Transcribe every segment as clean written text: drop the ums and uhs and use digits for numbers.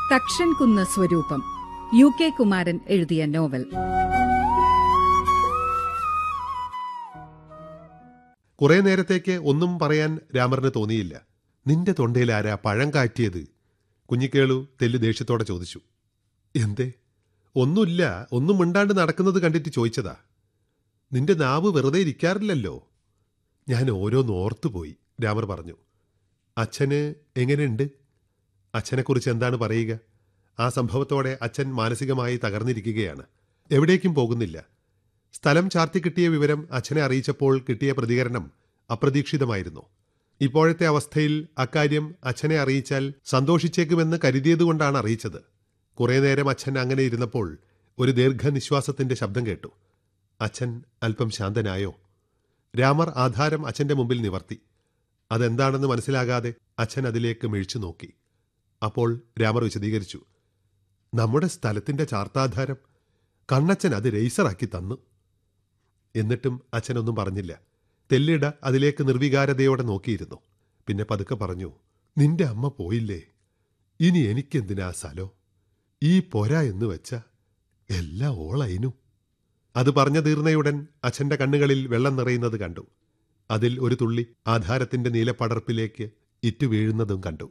തക്ഷൻകുന്ന് സ്വരൂപം, UK കുമാരൻ എഴുതിയ novel. കുറെ നേരത്തേക്ക് ഒന്നും പറയാൻ രാമറിന് തോന്നിയില്ല. നിന്റെ തൊണ്ടയിൽ ആരാ പഴം കാറ്റിയത്? കുഞ്ഞിക്കേളു തെല്ലു ദേഷ്യത്തോടെ ചോദിച്ചു. എന്തേ? ഒന്നുമില്ല, ഒന്നും മിണ്ടാണ്ട് നടക്കുന്നത് കണ്ടിട്ട് ചോദിച്ചതാ. നിന്റെ നാവ് വെറുതെ ഇരിക്കാറില്ലല്ലോ. ഞാൻ ഓരോന്ന് ഓർത്തുപോയി, രാമർ പറഞ്ഞു. അച്ഛന് എങ്ങനെയുണ്ട്? അച്ഛനെക്കുറിച്ച് എന്താണ് പറയുക? ആ സംഭവത്തോടെ അച്ഛൻ മാനസികമായി തകർന്നിരിക്കുകയാണ്. എവിടേക്കും പോകുന്നില്ല. സ്ഥലം ചാർത്തി കിട്ടിയ വിവരം അച്ഛനെ അറിയിച്ചപ്പോൾ കിട്ടിയ പ്രതികരണം അപ്രതീക്ഷിതമായിരുന്നു. ഇപ്പോഴത്തെ അവസ്ഥയിൽ അക്കാര്യം അച്ഛനെ അറിയിച്ചാൽ സന്തോഷിച്ചേക്കുമെന്ന് കരുതിയതുകൊണ്ടാണ് അറിയിച്ചത്. കുറേ നേരം അച്ഛൻ അങ്ങനെ ഇരുന്നപ്പോൾ ഒരു ദീർഘനിശ്വാസത്തിന്റെ ശബ്ദം കേട്ടു. അച്ഛൻ അല്പം ശാന്തനായോ? രാമർ ആധാരം അച്ഛന്റെ മുമ്പിൽ നിവർത്തി. അതെന്താണെന്ന് മനസ്സിലാകാതെ അച്ഛൻ അതിലേക്ക് മിഴിച്ചു നോക്കി. അപ്പോൾ രാമർ വിശദീകരിച്ചു. നമ്മുടെ സ്ഥലത്തിന്റെ ചാർത്താധാരം കണ്ണച്ചൻ അത് രജിസ്റ്ററാക്കി തന്നു. എന്നിട്ടും അച്ഛനൊന്നും പറഞ്ഞില്ല. തെല്ലിട അതിലേക്ക് നിർവികാരതയോടെ നോക്കിയിരുന്നു. പിന്നെ പതുക്കെ പറഞ്ഞു. നിന്റെ അമ്മ പോയില്ലേ? ഇനി എനിക്കെന്തിനാ സ്ഥലോ? ഈ പോരാ എന്ന് വെച്ച എല്ലാം ഓളയിനു. അത് പറഞ്ഞു തീർന്നയുടൻ അച്ഛന്റെ കണ്ണുകളിൽ വെള്ളം നിറയുന്നത് കണ്ടു. അതിൽ ഒരു തുള്ളി ആധാരത്തിന്റെ നീലപ്പടർപ്പിലേക്ക് ഇറ്റു വീഴുന്നതും കണ്ടു.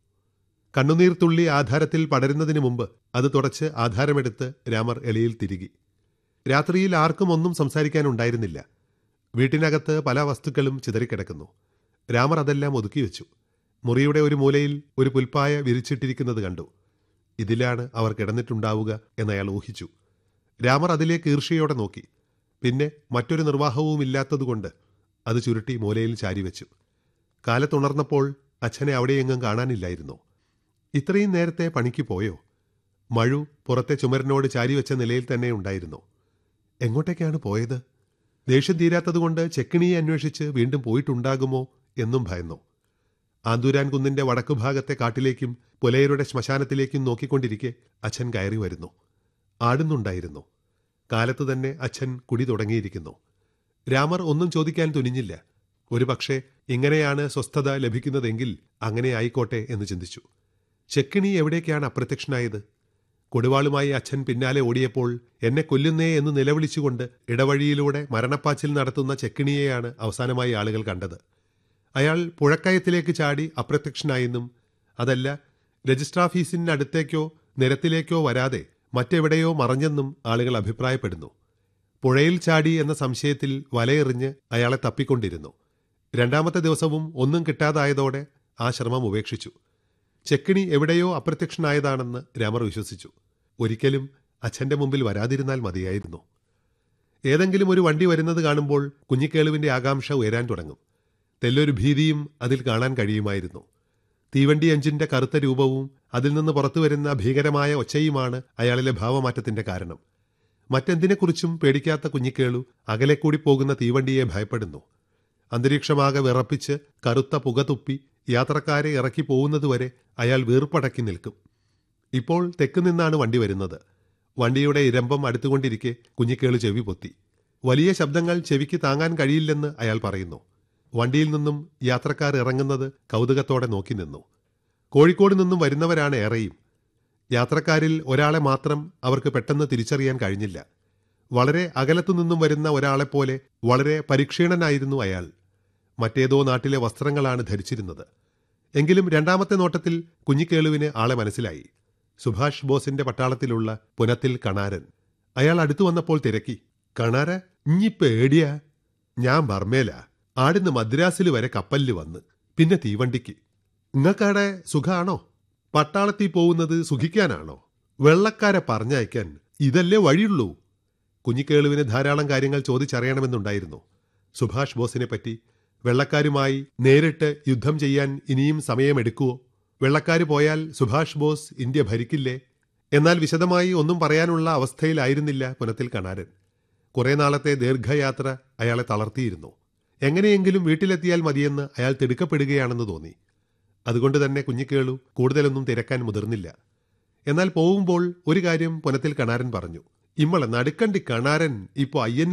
കണ്ണുനീർ തുള്ളി ആധാരത്തിൽ പടരുന്നതിന് മുമ്പ് അത് തുടച്ച് ആധാരമെടുത്ത് രാമർ എളിയിൽ തിരികി. രാത്രിയിൽ ആർക്കും ഒന്നും സംസാരിക്കാനുണ്ടായിരുന്നില്ല. വീട്ടിനകത്ത് പല വസ്തുക്കളും ചിതറിക്കിടക്കുന്നു. രാമർ അതെല്ലാം ഒതുക്കിവെച്ചു. മുറിയുടെ ഒരു മൂലയിൽ ഒരു പുൽപ്പായ വിരിച്ചിട്ടിരിക്കുന്നത് കണ്ടു. ഇതിലാണ് അവർ കിടന്നിട്ടുണ്ടാവുക എന്നയാൾ ഊഹിച്ചു. രാമർ അതിലേക്ക് ഈർഷ്യയോടെ നോക്കി. പിന്നെ മറ്റൊരു നിർവാഹവുമില്ലാത്തതുകൊണ്ട് അത് ചുരുട്ടി മൂലയിൽ ചാരിവെച്ചു. കാലത്തുണർന്നപ്പോൾ അച്ഛനെ അവിടെയെങ്ങും കാണാനില്ലായിരുന്നു. ഇത്രയും നേരത്തെ പണിക്ക് പോയോ? മഴു പുറത്തെ ചുമരിനോട് ചാരിവെച്ച നിലയിൽ തന്നെ ഉണ്ടായിരുന്നു. എങ്ങോട്ടേക്കാണ് പോയത്? ദേഷ്യം തീരാത്തതുകൊണ്ട് ചെക്കിണിയെ അന്വേഷിച്ച് വീണ്ടും പോയിട്ടുണ്ടാകുമോ എന്നും ഭയന്നു. ആന്തൂരാൻ കുന്നിന്റെ വടക്കുഭാഗത്തെ കാട്ടിലേക്കും പുലയരുടെ ശ്മശാനത്തിലേക്കും നോക്കിക്കൊണ്ടിരിക്കെ അച്ഛൻ കയറി വരുന്നു. ആടുന്നുണ്ടായിരുന്നു. കാലത്ത് തന്നെ അച്ഛൻ കുടി തുടങ്ങിയിരിക്കുന്നു. രാമർ ഒന്നും ചോദിക്കാൻ തുനിഞ്ഞില്ല. ഒരുപക്ഷെ ഇങ്ങനെയാണ് സ്വസ്ഥത ലഭിക്കുന്നതെങ്കിൽ അങ്ങനെ ആയിക്കോട്ടെ എന്ന് ചിന്തിച്ചു. ചെക്കിണി എവിടേക്കാണ് അപ്രത്യക്ഷനായത്? കൊടുവാളുമായി അച്ഛൻ പിന്നാലെ ഓടിയപ്പോൾ എന്നെ കൊല്ലുന്നേ എന്ന് നിലവിളിച്ചുകൊണ്ട് ഇടവഴിയിലൂടെ മരണപ്പാച്ചിൽ നടത്തുന്ന ചെക്കിണിയെയാണ് അവസാനമായി ആളുകൾ കണ്ടത്. അയാൾ പുഴക്കയത്തിലേക്ക് ചാടി അപ്രത്യക്ഷനായെന്നും അതല്ല രജിസ്റ്റർ ഓഫീസിനടുത്തേക്കോ നിരത്തിലേക്കോ വരാതെ മറ്റെവിടെയോ മറഞ്ഞെന്നും ആളുകൾ അഭിപ്രായപ്പെടുന്നു. പുഴയിൽ ചാടി എന്ന സംശയത്തിൽ വലയെറിഞ്ഞ് അയാളെ തപ്പിക്കൊണ്ടിരുന്നു. രണ്ടാമത്തെ ദിവസവും ഒന്നും കിട്ടാതായതോടെ ആ ശ്രമം ഉപേക്ഷിച്ചു. ചെക്കിണി എവിടെയോ അപ്രത്യക്ഷനായതാണെന്ന് രാമർ വിശ്വസിച്ചു. ഒരിക്കലും അച്ഛന്റെ മുമ്പിൽ വരാതിരുന്നാൽ മതിയായിരുന്നു. ഏതെങ്കിലും ഒരു വണ്ടി വരുന്നത് കാണുമ്പോൾ കുഞ്ഞിക്കേളുവിന്റെ ആകാംക്ഷ ഉയരാൻ തുടങ്ങും. തെല്ലൊരു ഭീതിയും അതിൽ കാണാൻ കഴിയുമായിരുന്നു. തീവണ്ടി എഞ്ചിന്റെ കറുത്ത രൂപവും അതിൽ നിന്ന് പുറത്തുവരുന്ന ഭീകരമായ ഒച്ചയുമാണ് അയാളിലെ ഭാവമാറ്റത്തിന്റെ കാരണം. മറ്റെന്തിനെക്കുറിച്ചും പേടിക്കാത്ത കുഞ്ഞിക്കേളു അകലെക്കൂടി പോകുന്ന തീവണ്ടിയെ ഭയപ്പെടുന്നു. അന്തരീക്ഷമാകെ വിറപ്പിച്ച് കറുത്ത പുക തുപ്പി യാത്രക്കാരെ ഇറക്കി പോകുന്നതുവരെ അയാൾ വീർപ്പടക്കി നിൽക്കും. ഇപ്പോൾ തെക്ക് നിന്നാണ് വണ്ടി വരുന്നത്. വണ്ടിയുടെ ഇരമ്പം അടുത്തുകൊണ്ടിരിക്കെ കുഞ്ഞിക്കേളു ചെവി പൊത്തി. വലിയ ശബ്ദങ്ങൾ ചെവിക്ക് താങ്ങാൻ കഴിയില്ലെന്ന് അയാൾ പറയുന്നു. വണ്ടിയിൽ നിന്നും യാത്രക്കാർ ഇറങ്ങുന്നത് കൗതുകത്തോടെ നോക്കി നിന്നു. കോഴിക്കോട് നിന്നും വരുന്നവരാണ് ഏറെയും. യാത്രക്കാരിൽ ഒരാളെ മാത്രം അവർക്ക് പെട്ടെന്ന് തിരിച്ചറിയാൻ കഴിഞ്ഞില്ല. വളരെ അകലത്തുനിന്നും വരുന്ന ഒരാളെപ്പോലെ വളരെ പരിക്ഷീണനായിരുന്നു അയാൾ. മറ്റേതോ നാട്ടിലെ വസ്ത്രങ്ങളാണ് ധരിച്ചിരുന്നത്. എങ്കിലും രണ്ടാമത്തെ നോട്ടത്തിൽ കുഞ്ഞിക്കേളുവിന് ആളെ മനസ്സിലായി. സുഭാഷ് ബോസിന്റെ പട്ടാളത്തിലുള്ള പുനത്തിൽ കണാരൻ. അയാൾ അടുത്തു വന്നപ്പോൾ തിരക്കി. കണാര, ഇഞ്ഞിപ്പോ ഏടിയാ? ഞാൻ ബർമേലാ. ആടുന്ന് മദ്രാസിൽ വരെ കപ്പലിൽ വന്ന്, പിന്നെ തീവണ്ടിക്ക്. ഇങ്ങക്കാടെ സുഖാണോ? പട്ടാളത്തിൽ പോകുന്നത് സുഖിക്കാനാണോ? വെള്ളക്കാരെ പറഞ്ഞയക്കാൻ ഇതല്ലേ വഴിയുള്ളൂ? കുഞ്ഞിക്കേളുവിന് ധാരാളം കാര്യങ്ങൾ ചോദിച്ചറിയണമെന്നുണ്ടായിരുന്നു. സുഭാഷ് ബോസിനെ പറ്റി, വെള്ളക്കാരുമായി നേരിട്ട് യുദ്ധം ചെയ്യാൻ ഇനിയും സമയമെടുക്കുവോ? വെള്ളക്കാര് പോയാൽ സുഭാഷ് ബോസ് ഇന്ത്യ ഭരിക്കില്ലേ? എന്നാൽ വിശദമായി ഒന്നും പറയാനുള്ള അവസ്ഥയിലായിരുന്നില്ല പുനത്തിൽ കണാരൻ. കുറെ നാളത്തെ ദീർഘയാത്ര അയാളെ തളർത്തിയിരുന്നു. എങ്ങനെയെങ്കിലും വീട്ടിലെത്തിയാൽ മതിയെന്ന് അയാൾ തിടുക്കപ്പെടുകയാണെന്ന് തോന്നി. അതുകൊണ്ട് തന്നെ കുഞ്ഞിക്കേളു കൂടുതലൊന്നും തിരക്കാൻ മുതിർന്നില്ല. എന്നാൽ പോകുമ്പോൾ ഒരു കാര്യം പുനത്തിൽ കണാരൻ പറഞ്ഞു. ഇമ്മളെ നടുക്കണ്ടി കണാരൻ ഇപ്പോ